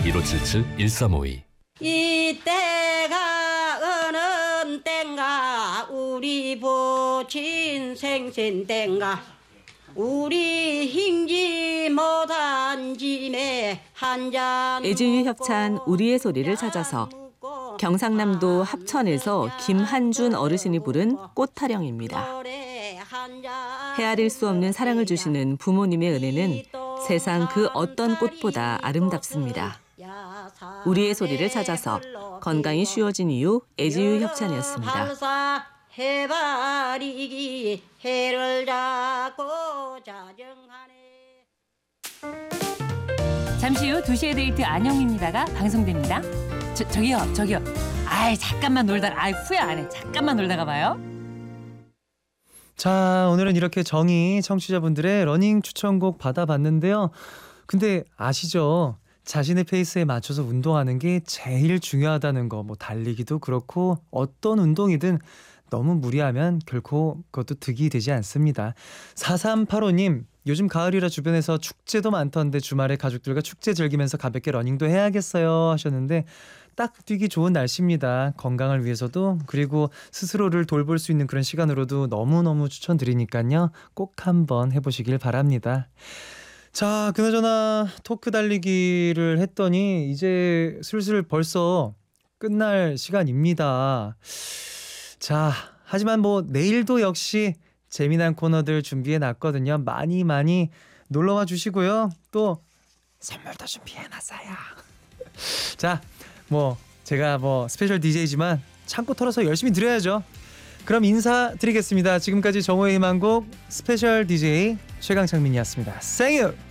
1577-1352. 이때가 어느 땐가 우리 보친 생신 땐가 우리 힘지 못한 짐에 한잔 애지유 협찬 우리의 소리를 찾아서 경상남도 합천에서 김한준 어르신이 부른 꽃타령입니다. 헤아릴 수 없는 사랑을 주시는 부모님의 은혜는 세상 그 어떤 꽃보다 아름답습니다. 우리의 소리를 찾아서 건강이 쉬워진 이유 애지유 협찬이었습니다. 해바리기 해를 잡고 자정하네. 잠시 후 2시의 데이트 안영미입니다가 방송됩니다. 저기요. 아이 잠깐만 놀다가 후회 안 해. 잠깐만 놀다가 봐요. 자, 오늘은 이렇게 정의 청취자분들의 러닝 추천곡 받아봤는데요. 근데 아시죠? 자신의 페이스에 맞춰서 운동하는 게 제일 중요하다는 거. 뭐 달리기도 그렇고 어떤 운동이든 너무 무리하면 결코 그것도 득이 되지 않습니다. 4385님, 요즘 가을이라 주변에서 축제도 많던데 주말에 가족들과 축제 즐기면서 가볍게 러닝도 해야겠어요 하셨는데 딱 뛰기 좋은 날씨입니다. 건강을 위해서도 그리고 스스로를 돌볼 수 있는 그런 시간으로도 너무너무 추천드리니까요. 꼭 한번 해보시길 바랍니다. 자, 그나저나 토크 달리기를 했더니 이제 슬슬 벌써 끝날 시간입니다. 자, 하지만 뭐 내일도 역시 재미난 코너들 준비해놨거든요. 많이 놀러와 주시고요. 또 선물도 준비해놨어요. 자, 뭐 제가 스페셜 DJ지만 창고 털어서 열심히 드려야죠. 그럼 인사드리겠습니다. 지금까지 정오의 희망곡 스페셜 DJ 최강창민이었습니다. 생유!